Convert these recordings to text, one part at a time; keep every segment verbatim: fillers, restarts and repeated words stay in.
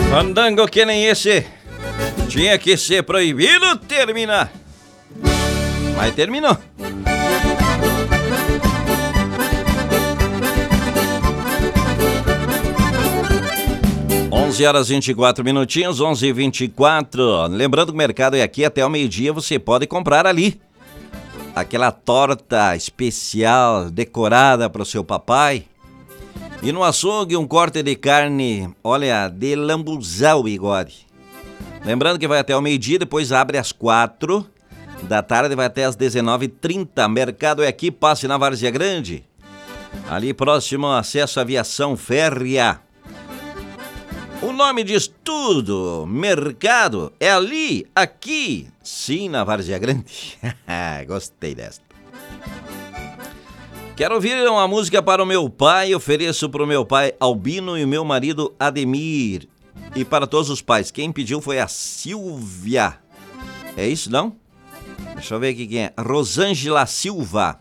Fandango que nem esse tinha que ser proibido terminar. Mas terminou. onze horas e vinte e quatro minutinhos, onze e vinte e quatro. Lembrando que o mercado é aqui até o meio-dia, você pode comprar ali aquela torta especial decorada para o seu papai. E no açougue, um corte de carne, olha, de lambuzal, bigode. Lembrando que vai até o meio-dia, depois abre às quatro da tarde, vai até às dezenove e trinta. Mercado é aqui, passe na Várzea Grande. Ali próximo, acesso à aviação férrea. O nome diz tudo, mercado é ali, aqui, sim, na Várzea Grande. Gostei desta. Quero ouvir uma música para o meu pai, ofereço para o meu pai Albino e o meu marido Ademir. E para todos os pais, quem pediu foi a Silvia. É isso, não? Deixa eu ver aqui quem é. Rosângela Silva.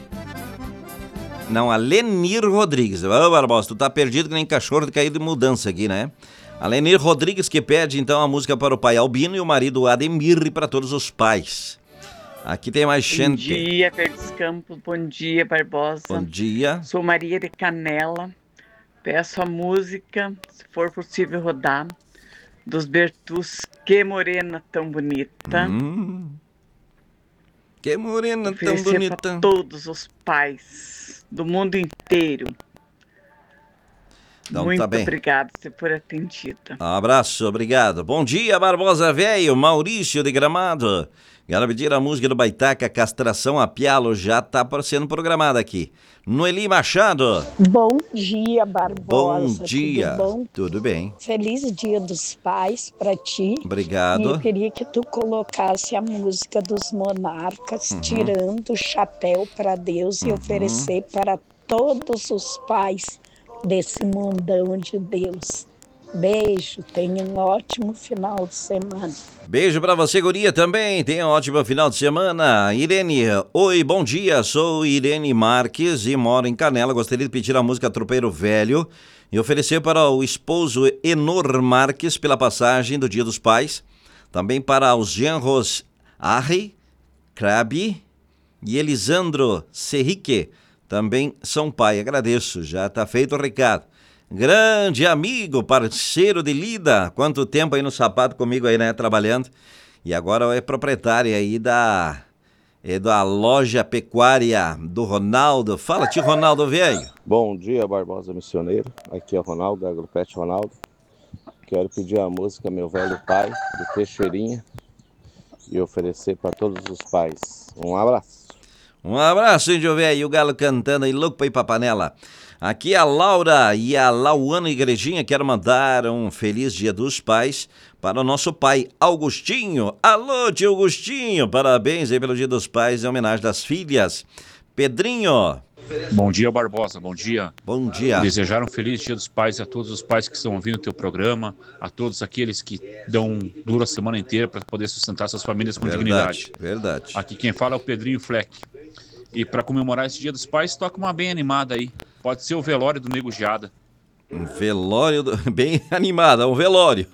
Não, a Lenir Rodrigues. Ô, Barbosa, tu tá perdido que nem cachorro caído de mudança aqui, né? A Lenir Rodrigues que pede, então, a música para o pai Albino e o marido Ademir e para todos os pais. Aqui tem mais gente. Bom dia, Perdes Campos. Bom dia, Barbosa. Bom dia. Sou Maria de Canela. Peço a música, se for possível rodar, dos Bertus, Que Morena Tão Bonita. Hum, que morena tão Oferecer bonita. para todos os pais do mundo inteiro. Então, Muito tá bem. obrigada por ser atendida. Um abraço, obrigado. Bom dia, Barbosa Velho, Maurício de Gramado. Quero pedir a música do Baitaca, Castração a Pialo, já está sendo programada aqui. Noeli Machado. Bom dia, Barbosa. Bom dia. Tudo bom? Tudo bem. Feliz Dia dos Pais para ti. Obrigado. E eu queria que tu colocasse a música dos Monarcas, Uhum. tirando o chapéu para Deus e Uhum. oferecer para todos os pais desse mundão de Deus. Beijo, tenha um ótimo final de semana. Beijo pra você, guria, também. Tenha um ótimo final de semana. Irene, oi, bom dia. Sou Irene Marques e moro em Canela. Gostaria de pedir a música Tropeiro Velho e oferecer para o esposo Enor Marques pela passagem do Dia dos Pais. Também para os genros Arri, Krabi e Elisandro Serrique. Também são pai. Agradeço, já tá feito o recado. Grande amigo, parceiro de lida, quanto tempo aí no sapato comigo aí, né, trabalhando, e agora é proprietário aí da, é da loja pecuária do Ronaldo. Fala, tio Ronaldo, velho. Bom dia, Barbosa Missioneiro, aqui é o Ronaldo, da Agropet Ronaldo. Quero pedir a música Meu Velho Pai, do Teixeirinha, e oferecer para todos os pais. Um abraço. Um abraço, índio velho, e o galo cantando aí, louco pra ir pra panela. Aqui a Laura e a Lauana Igrejinha, quero mandar um feliz Dia dos Pais para o nosso pai Augustinho. Alô, tio Augustinho, parabéns aí pelo Dia dos Pais em homenagem das filhas. Pedrinho. Bom dia, Barbosa, bom dia. Bom dia. Desejar um feliz Dia dos Pais a todos os pais que estão ouvindo o teu programa, a todos aqueles que dão dura a semana inteira para poder sustentar suas famílias com Verdade, dignidade. verdade. Aqui quem fala é o Pedrinho Fleck. E para comemorar esse Dia dos Pais, toca uma bem animada aí. Pode ser o velório do Nego Geada. Um velório, do... bem animado, um velório.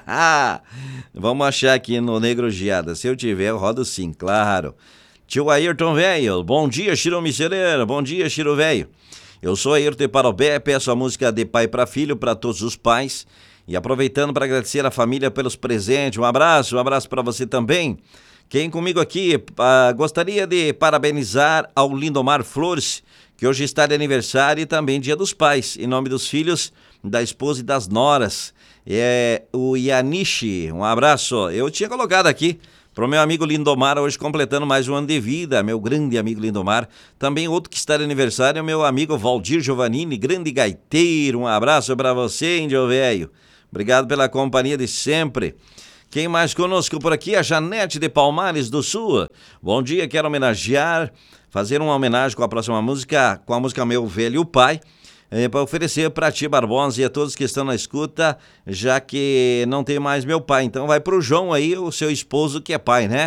Vamos achar aqui no Negro Geada. Se eu tiver, eu rodo sim, claro. Tio Ayrton Velho, bom dia, Chiro Misereira, bom dia, Chiro Velho. Eu sou Ayrton de Parobé, peço a música de pai para filho para todos os pais. E aproveitando para agradecer a família pelos presentes, um abraço, um abraço para você também. Quem comigo aqui, uh, gostaria de parabenizar ao Lindomar Flores, que hoje está de aniversário e também Dia dos Pais, em nome dos filhos, da esposa e das noras. É o Yanishi, um abraço. Eu tinha colocado aqui para o meu amigo Lindomar, hoje completando mais um ano de vida, meu grande amigo Lindomar. Também outro que está de aniversário é o meu amigo Valdir Giovannini, grande gaiteiro. Um abraço para você, índio velho. Obrigado pela companhia de sempre. Quem mais conosco por aqui? A Janete de Palmares do Sul. Bom dia, quero homenagear, fazer uma homenagem com a próxima música, com a música Meu Velho Pai, é, para oferecer para ti, Barbosa, e a todos que estão na escuta, já que não tem mais meu pai. Então vai pro João aí, o seu esposo que é pai, né?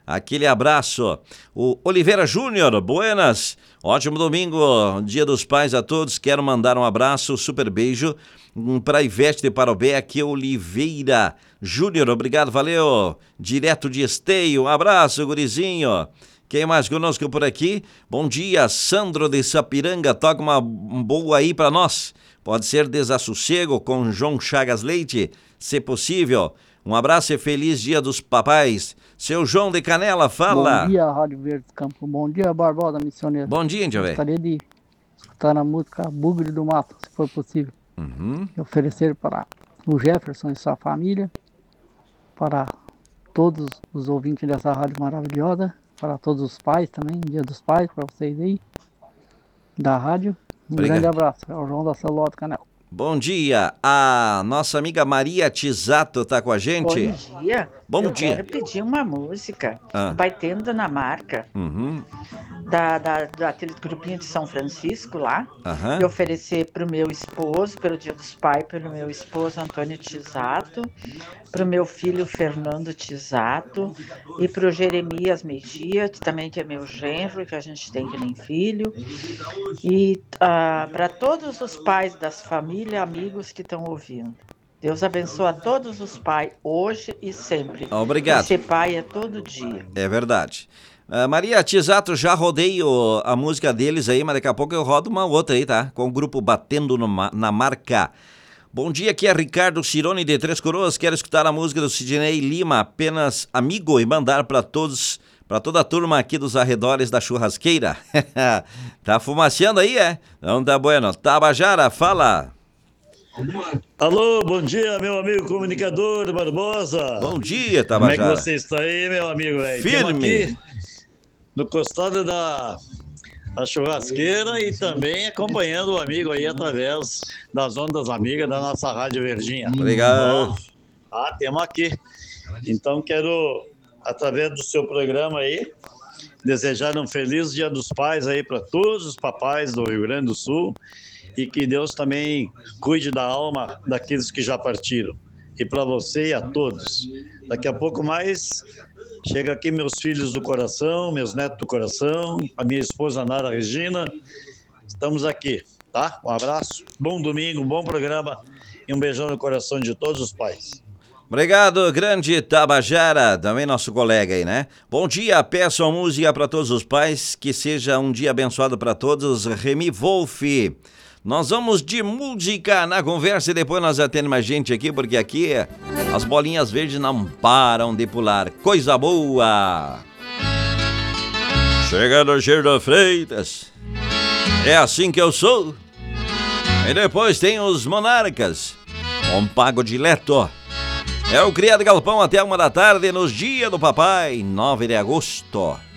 Aquele abraço. O Oliveira Júnior, buenas. Ótimo domingo, dia dos pais a todos. Quero mandar um abraço, super beijo um, para Ivete de Parobé, aqui é Oliveira Júnior, obrigado, valeu. Direto de Esteio, um abraço, gurizinho. Quem mais conosco por aqui? Bom dia, Sandro de Sapiranga, toca uma boa aí pra nós. Pode ser Desassossego com João Chagas Leite, se possível. Um abraço e feliz dia dos papais. Seu João de Canela, fala. Bom dia, Rádio Verde Campo. Bom dia, Barbosa Missioneiro. Bom dia, Índio, velho. Gostaria de escutar a música Bugre do Mato, se for possível. Uhum. E oferecer para o Jefferson e sua família, para todos os ouvintes dessa rádio maravilhosa, para todos os pais também, dia dos pais, para vocês aí, da rádio. Um Obrigado. Grande abraço. É o João da Celota Canela. Bom dia, a nossa amiga Maria Tisato tá com a gente. Bom dia. Bom Eu dia. quero pedir uma música, Ah. Baitendo na Marca, Uhum. da, da, daquele grupinho de São Francisco lá, Aham. e oferecer para o meu esposo, pelo Dia dos Pais, pelo meu esposo Antônio Tisato, para o meu filho Fernando Tisato, e para o Jeremias Mejia, que também que é meu genro, que a gente tem que nem filho, e ah, para todos os pais das famílias, amigos que estão ouvindo. Deus abençoe a todos os pais, hoje e sempre. Obrigado. E ser pai é todo dia. É verdade. Uh, Maria Tisato, já rodei o, a música deles aí, mas daqui a pouco eu rodo uma outra aí, tá? Com o grupo Batendo no Ma- na Marca. Bom dia, aqui é Ricardo Cirone de Três Coroas. Quero escutar a música do Sidney Lima, apenas amigo, e mandar para todos, para toda a turma aqui dos arredores da churrasqueira. Tá fumaciando aí, é? Não tá bueno. Tabajara, fala. Alô, bom dia, meu amigo comunicador Barbosa. Bom dia, Como é que Tabajara. você está aí, meu amigo? Véio? Firme. Temos aqui no costado da, da churrasqueira e também acompanhando o amigo aí através das ondas amigas da nossa Rádio Verdinha. Obrigado. Ah, temos aqui. Então quero, através do seu programa aí, desejar um feliz Dia dos Pais aí para todos os papais do Rio Grande do Sul. E que Deus também cuide da alma daqueles que já partiram. E para você e a todos. Daqui a pouco mais, chega aqui meus filhos do coração, meus netos do coração, a minha esposa Nara Regina. Estamos aqui, tá? Um abraço, bom domingo, um bom programa e um beijão no coração de todos os pais. Obrigado, grande Tabajara, também nosso colega aí, né? Bom dia, peço a música para todos os pais, que seja um dia abençoado para todos. Remy Wolf. Nós vamos de música na conversa e depois nós atendemos mais gente aqui, porque aqui as bolinhas verdes não param de pular. Coisa boa! Chega no Gerdo Freitas, é assim que eu sou. E depois tem os Monarcas, um pago dileto. É o Criado Galpão até uma da tarde nos dias do papai, nove de agosto.